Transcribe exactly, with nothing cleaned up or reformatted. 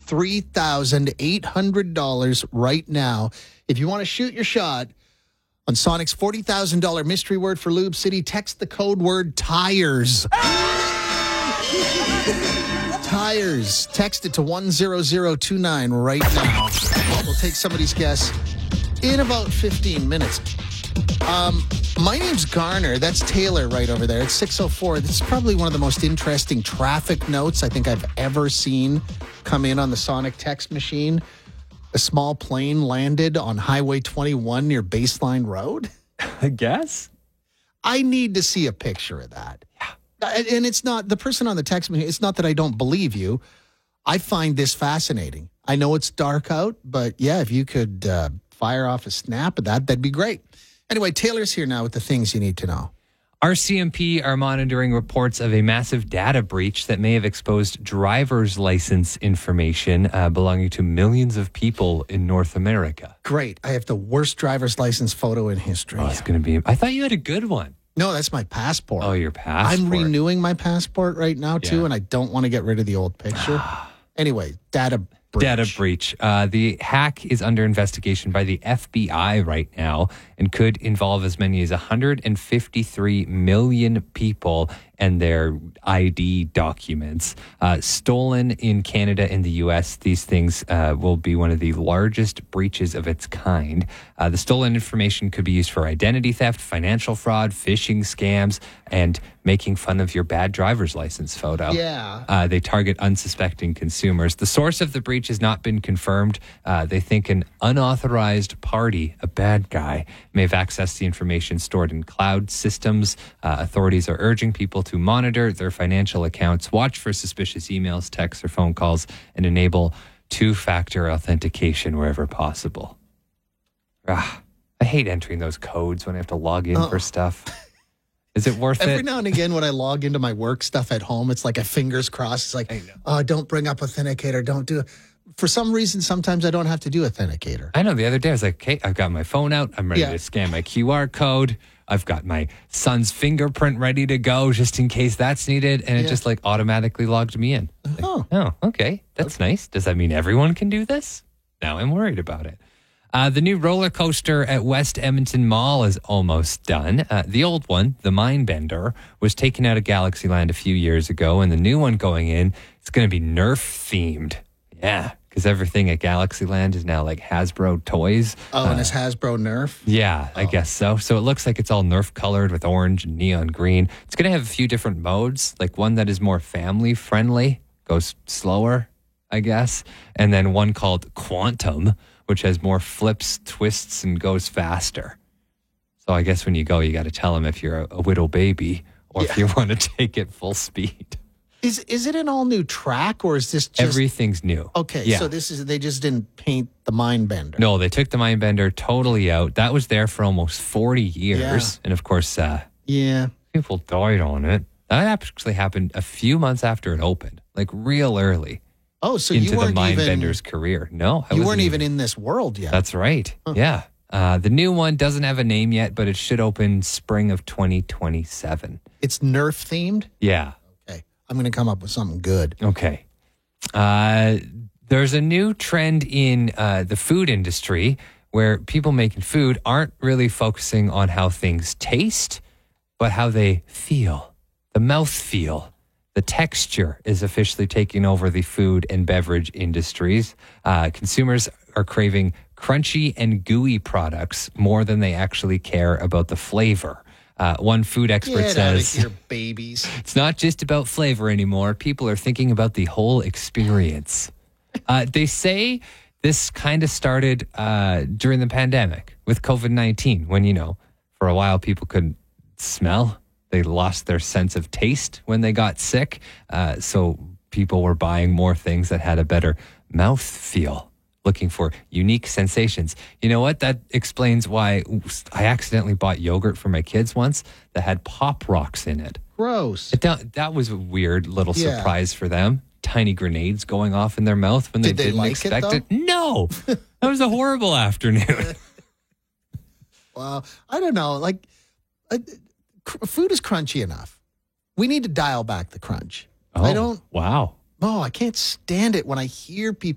three thousand eight hundred dollars right now. If you want to shoot your shot on Sonic's forty thousand dollars mystery word for Lube City, text the code word TIRES. Tires. Text it to one zero zero two nine right now. We'll take somebody's guess in about fifteen minutes. Um, my name's Garner. That's Taylor right over there. It's six oh four. This is probably one of the most interesting traffic notes I think I've ever seen come in on the Sonic text machine. A small plane landed on Highway twenty-one near Baseline Road. I guess. I need to see a picture of that. Yeah. And it's not, the person on the text machine, it's not that I don't believe you. I find this fascinating. I know it's dark out, but yeah, if you could uh, fire off a snap of that, that'd be great. Anyway, Taylor's here now with the things you need to know. R C M P are monitoring reports of a massive data breach that may have exposed driver's license information uh, belonging to millions of people in North America. Great. I have the worst driver's license photo in history. Oh, it's going to be... I thought you had a good one. No, that's my passport. Oh, your passport. I'm renewing my passport right now, too, Yeah. and I don't want to get rid of the old picture. Anyway, data breach. Data breach. Uh, the hack is under investigation by the F B I right now and could involve as many as one hundred fifty-three million people and their I D documents. Uh, stolen in Canada and the U S, these things uh, will be one of the largest breaches of its kind. Uh, the stolen information could be used for identity theft, financial fraud, phishing scams, and making fun of your bad driver's license photo. Yeah. Uh, they target unsuspecting consumers. The source of the breach has not been confirmed. Uh, they think an unauthorized party, a bad guy, may have accessed the information stored in cloud systems. Uh, authorities are urging people to monitor their financial accounts, watch for suspicious emails, texts, or phone calls, and enable two-factor authentication wherever possible. Ah, I hate entering those codes when I have to log in Oh. for stuff. Is it worth Every it? now and again, when I log into my work stuff at home, it's like a fingers crossed. It's like, oh, don't bring up Authenticator. Don't do it. For some reason, sometimes I don't have to do Authenticator. I know. The other day, I was like, okay, I've got my phone out. I'm ready Yeah. to scan my Q R code. I've got my son's fingerprint ready to go just in case that's needed. And it Yeah. just like automatically logged me in. Like, Oh. oh, okay. That's nice. Does that mean everyone can do this? Now I'm worried about it. Uh, the new roller coaster at West Edmonton Mall is almost done. Uh, the old one, the Mindbender, was taken out of Galaxyland a few years ago, and the new one going in is going to be Nerf themed. Yeah, because everything at Galaxyland is now like Hasbro toys. Oh, and it's Hasbro Nerf? Yeah, I guess so. So it looks like it's all Nerf colored with orange and neon green. It's going to have a few different modes, like one that is more family friendly, goes slower, I guess, and then one called Quantum, which has more flips, twists, and goes faster. So I guess when you go, you got to tell them if you're a, a widow baby or if Yeah. you want to take it full speed. Is is it an all new track or is this just Everything's new. okay? Yeah. So this is they just didn't paint the Mindbender. No, they took the Mindbender totally out. That was there for almost forty years. Yeah. And of course, uh, Yeah. people died on it. That actually happened a few months after it opened, like real early Oh, so into you the weren't even Mindbender's career. No, I you wasn't weren't even in this world yet. That's right. Yeah. Uh, the new one doesn't have a name yet, but it should open spring of twenty twenty-seven. It's Nerf themed. Yeah. Okay, I'm going to come up with something good. Okay. Uh, there's a new trend in uh, the food industry where people making food aren't really focusing on how things taste, but how they feel. The mouth feel. The texture is officially taking over the food and beverage industries. Uh, consumers are craving crunchy and gooey products more than they actually care about the flavor. Uh, one food expert Get out of says here, babies. it's not just about flavor anymore. People are thinking about the whole experience. Uh, they say this kind of started uh, during the pandemic with COVID nineteen, when, you know, for a while people couldn't smell. They lost their sense of taste when they got sick. Uh, so people were buying more things that had a better mouth feel, looking for unique sensations. You know what? That explains why I accidentally bought yogurt for my kids once that had Pop Rocks in it. Gross. It, that, that was a weird little Yeah. surprise for them. Tiny grenades going off in their mouth when they Did they didn't like it, expect though? it. No, that was a horrible afternoon. Wow. I don't know. Like, uh, cr- food is crunchy enough. We need to dial back the crunch. I don't. Wow. Oh, I can't stand it when I hear people